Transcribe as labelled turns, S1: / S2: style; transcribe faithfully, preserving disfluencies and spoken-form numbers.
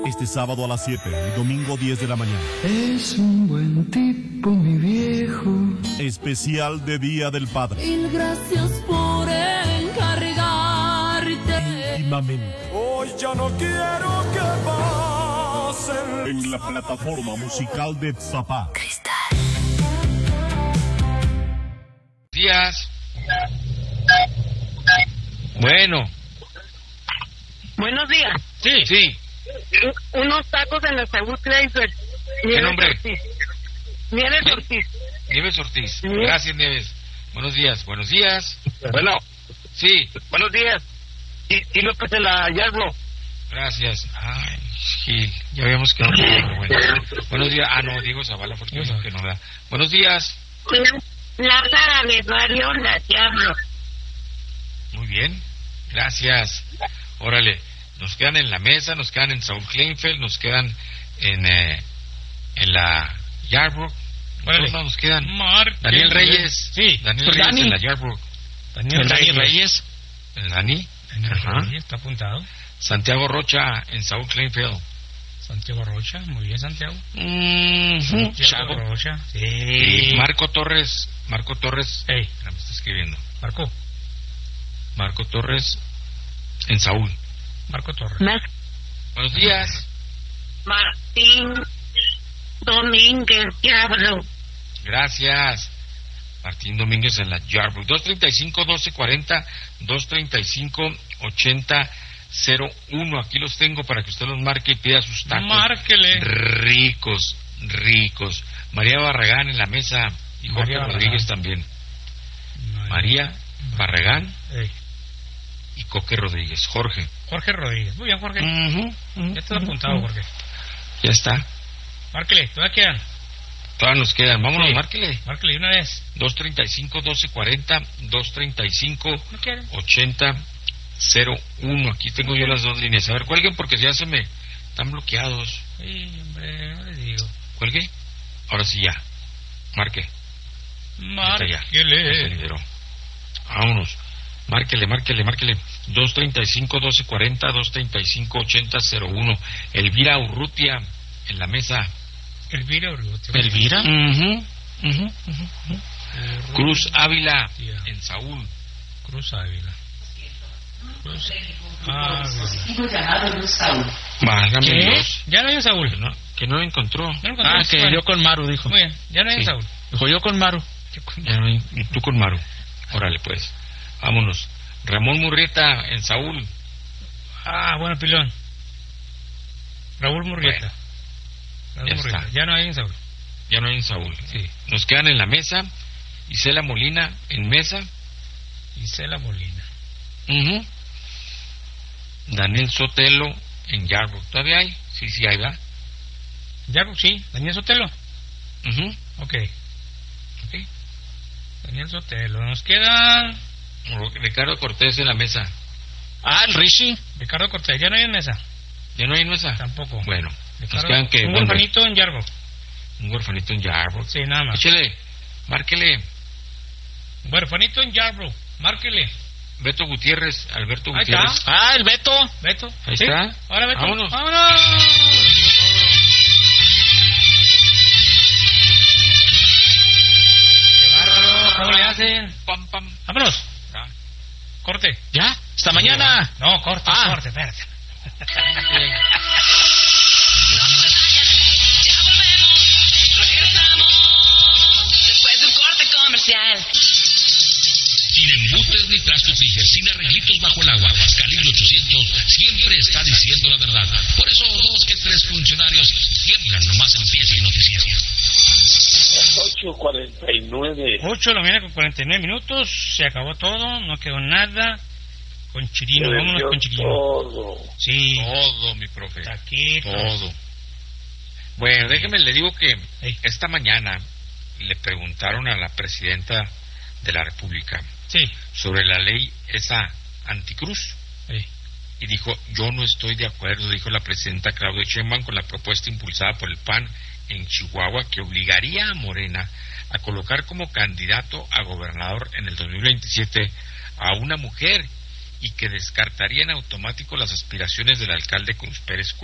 S1: Este sábado a las siete y domingo diez de la mañana.
S2: Es un buen tipo, mi viejo.
S1: Especial de Día del Padre.
S3: Mil gracias por encargarte.
S1: Íntimamente.
S4: Hoy ya no quiero que pasen.
S1: En la plataforma musical de Zapá.
S3: Cristal.
S5: Días. Bueno.
S6: Buenos días.
S5: Sí. Sí.
S6: Unos tacos en el Saúl Kleiser.
S5: ¿Qué nombre?
S6: Ortiz. Nieves Ortiz.
S5: Nieves Ortiz.
S6: Sí.
S5: Gracias, Nieves. Buenos días. Buenos días.
S6: Bueno,
S5: Sí.
S6: buenos días. Y, y López en la Yaslo.
S5: Gracias. Ay, Gil. Ya habíamos quedado. Pero bueno. Buenos días. Ah, no, Diego Zavala, porque no, que no da. Buenos días.
S6: Lázara de Barrio La Yaslo.
S5: Muy bien. Gracias. Órale. Nos quedan en la mesa, nos quedan en Saúl Kleinfeld, nos quedan en eh, en la Yarbrough.
S7: Órale.
S5: ¿Todos nos quedan?
S7: Mar
S5: Daniel Reyes.
S7: Sí.
S5: Daniel
S7: Pues
S5: Reyes
S7: Dani.
S5: en la Yarbrough.
S7: Daniel
S5: El Dani
S7: Reyes.
S5: Reyes. El Dani.
S7: Daniel
S5: Ajá.
S7: Reyes, está apuntado.
S5: Santiago Rocha en Saúl Kleinfeld.
S7: Santiago Rocha, muy bien, Santiago.
S5: Mm,
S7: Santiago
S5: Chavo.
S7: Rocha.
S5: Y
S7: Sí.
S5: Marco Torres. Marco Torres.
S7: Ey,
S5: Mira, me está escribiendo.
S7: Marco.
S5: Marco Torres en Saúl.
S7: Marco Torres.
S5: Buenos días.
S6: Martín Domínguez Yaslo.
S5: Gracias. Martín Domínguez en la Yarbrough. dos treinta y cinco, doce cuarenta, dos treinta y cinco, ochenta, cero uno. Aquí los tengo para que usted los marque y pida sus tacos.
S7: Márquele.
S5: Ricos, ricos. María Barragán en la mesa y Jorge
S7: María
S5: Rodríguez
S7: Barragán.
S5: también. María Barragán
S7: Ey,
S5: y Coque Rodríguez. Jorge.
S7: Jorge Rodríguez. Muy bien, Jorge.
S5: Ujú, ujú,
S7: Ya está apuntado, Jorge.
S5: Ya está.
S7: Márquele, todavía quedan.
S5: Todavía nos quedan. Vámonos,
S7: Sí.
S5: márquele.
S7: Márquele de una vez.
S5: dos treinta y cinco, doce cuarenta, dos treinta y cinco,
S7: ¿No quieren?
S5: ochenta, cero uno. Aquí tengo yo las dos líneas. A ver, cuelguen porque ya se me están bloqueados.
S7: Sí, hombre, no les digo.
S5: ¿Cuelgue? Ahora sí ya. Marque. Ahorita ya. Se
S7: Márquele.
S5: liberó. Vámonos. Márquele, márquele, márquele. dos treinta y cinco, doce cuarenta, dos treinta y cinco, ochenta, cero uno. Elvira Urrutia en la mesa.
S7: Elvira Urrutia.
S5: ¿Elvira? Ujú, ujú, ujú, ujú.
S7: Urrutia.
S5: Cruz Ávila
S7: Tía.
S5: en Saúl.
S7: Cruz Ávila. Cruz Ávila.
S5: Válgame
S7: ¿Qué?
S5: Dios.
S7: Ya no hay un Saúl.
S5: Que no, que no lo encontró.
S7: No lo encontró.
S8: Ah, que
S7: Bueno.
S8: yo con Maru, dijo.
S7: Muy bien, ya no hay un
S5: Sí.
S7: Saúl.
S8: Dijo yo con Maru.
S7: Yo con-
S5: Ya no hay- y tú con Maru. Órale, pues. Vámonos. Ramón Murrieta en Saúl.
S7: Ah, bueno, pilón. Raúl Murrieta. Raúl
S5: ya
S7: Murrieta.
S5: está.
S7: Ya no hay un Saúl.
S5: Ya no hay en Saúl.
S7: Sí.
S5: Nos quedan en la mesa. Isela Molina en mesa.
S7: Isela Molina.
S5: Ujú. Daniel Sotelo en Yarbrough. ¿Todavía hay? Sí, sí, hay, ¿verdad?
S7: Ya, sí. Daniel Sotelo.
S5: Ujú.
S7: Ok.
S5: Ok.
S7: Daniel Sotelo. Nos queda
S5: Ricardo Cortés en la mesa.
S8: Ah, el Rishi.
S7: Ricardo Cortés. Ya no hay en mesa.
S5: ¿Ya no hay en mesa?
S7: Tampoco.
S5: Bueno. Nos
S7: Ricardo-
S5: quedan que...
S7: un
S5: bueno,
S7: huerfanito en Yargo.
S5: un huerfanito en Yarbrough.
S7: Sí, nada más.
S5: Échele. Márquele.
S7: Huerfanito en Yargo. Márquele.
S5: Beto Gutiérrez. Alberto
S7: Ahí
S5: Gutiérrez.
S7: está.
S8: Ah, el Beto.
S7: Beto.
S5: Ahí
S7: ¿Sí?
S5: está.
S7: Ahora Beto.
S5: Vámonos.
S7: ¡Vámonos! ¡Qué bárbaro! ¿Cómo le hacen?
S5: Pam, pam.
S7: ¡Vámonos!
S5: Ah.
S7: Corte.
S8: ¿Ya? Hasta mañana.
S7: No, corte,
S8: Ah.
S7: corte, espérate.
S9: Después de un corte comercial.
S10: Sin embutes ni trastos fijas, sin arreglitos bajo el agua. Calibre ochocientos siempre está diciendo la verdad. Por eso dos que tres funcionarios tiemblan nomás empieza el noticiero.
S11: ocho cuarenta y nueve.
S7: ocho de la mañana con cuarenta y nueve minutos. Se acabó todo, no quedó nada. Con Chirino,
S11: Se
S7: vámonos
S11: vendió
S7: con Chirino.
S11: todo.
S7: Sí,
S5: Todo, mi profe.
S7: taquitos.
S5: Todo. Bueno, déjeme, le digo que
S7: Ey.
S5: esta mañana le preguntaron a la presidenta de la República
S7: Sí,
S5: sobre la ley esa anticruz
S7: sí.
S5: y dijo, yo no estoy de acuerdo, dijo la presidenta Claudia Sheinbaum, con la propuesta impulsada por el P A N en Chihuahua que obligaría a Morena a colocar como candidato a gobernador en el dos mil veintisiete a una mujer y que descartaría en automático las aspiraciones del alcalde Cruz Pérez